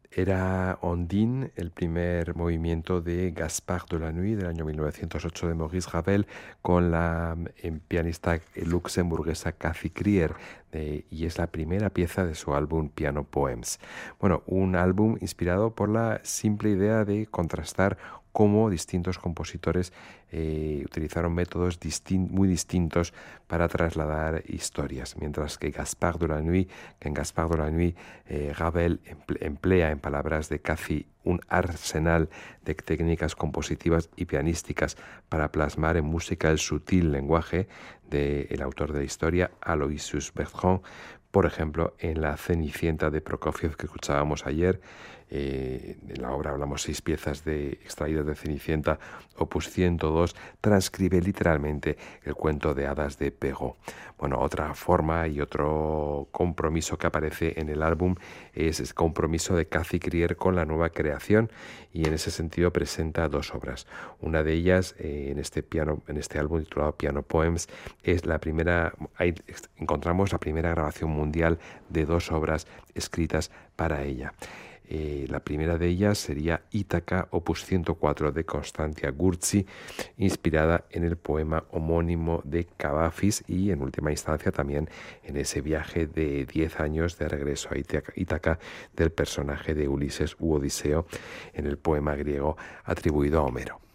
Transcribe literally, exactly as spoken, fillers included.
Era Ondine, el primer movimiento de Gaspard de la Nuit del año mil novecientos ocho de Maurice Ravel, con la eh, pianista luxemburguesa Cathy Krier, de, y es la primera pieza de su álbum Piano Poems. Bueno, un álbum inspirado por la simple idea de contrastar cómo distintos compositores eh, utilizaron métodos distin muy distintos para trasladar historias, mientras que Gaspard de la Nuit, que en Gaspard de la Nuit eh, Ravel emplea, en palabras de Cathy, un arsenal de técnicas compositivas y pianísticas para plasmar en música el sutil lenguaje del autor de la historia, Aloysius Bertrand. Por ejemplo, en la Cenicienta de Prokofiev que escuchábamos ayer, eh, en la obra hablamos seis piezas de, extraídas de Cenicienta, opus ciento dos, transcribe literalmente el cuento de hadas de Perrault. Bueno, otra forma y otro compromiso que aparece en el álbum es el compromiso de Cathy Krier con la nueva creación, y en ese sentido presenta dos obras. Una de ellas, eh, en este piano, en este álbum titulado Piano Poems, es la primera, ahí encontramos la primera grabación mundial de dos obras escritas para ella. Eh, la primera de ellas sería Ítaca, opus ciento cuatro de Constantia Gurzi, inspirada en el poema homónimo de Cavafis y en última instancia también en ese viaje de diez años de regreso a Ítaca, Ítaca del personaje de Ulises u Odiseo en el poema griego atribuido a Homero.